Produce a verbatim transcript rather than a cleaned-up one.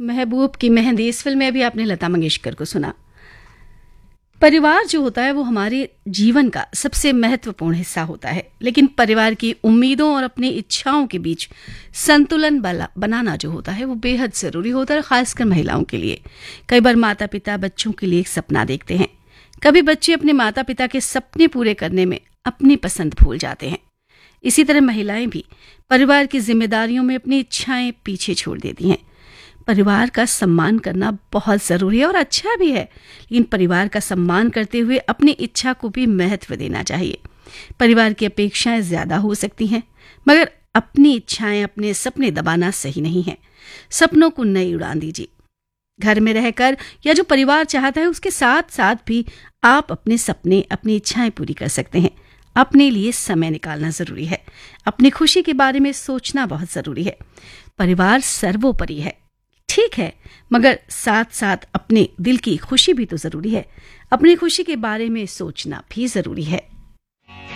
महबूब की मेहंदी, इस फिल्म में भी आपने लता मंगेशकर को सुना। परिवार जो होता है वो हमारे जीवन का सबसे महत्वपूर्ण हिस्सा होता है, लेकिन परिवार की उम्मीदों और अपनी इच्छाओं के बीच संतुलन बनाना जो होता है वो बेहद जरूरी होता है, खासकर महिलाओं के लिए। कई बार माता पिता बच्चों के लिए एक सपना देखते हैं, कभी बच्चे अपने माता पिता के सपने पूरे करने में अपनी पसंद भूल जाते हैं। इसी तरह महिलाएं भी परिवार की जिम्मेदारियों में अपनी इच्छाएं पीछे छोड़ देती हैं। परिवार का सम्मान करना बहुत जरूरी है और अच्छा भी है, लेकिन परिवार का सम्मान करते हुए अपनी इच्छा को भी महत्व देना चाहिए। परिवार की अपेक्षाएं ज्यादा हो सकती हैं, मगर अपनी इच्छाएं, अपने सपने दबाना सही नहीं है। सपनों को नई उड़ान दीजिए। घर में रहकर या जो परिवार चाहता है उसके साथ साथ भी आप अपने सपने, अपनी इच्छाएं पूरी कर सकते हैं। अपने लिए समय निकालना जरूरी है। अपनी खुशी के बारे में सोचना बहुत जरूरी है। परिवार सर्वोपरि है, ठीक है, मगर साथ साथ अपने दिल की खुशी भी तो जरूरी है। अपनी खुशी के बारे में सोचना भी जरूरी है।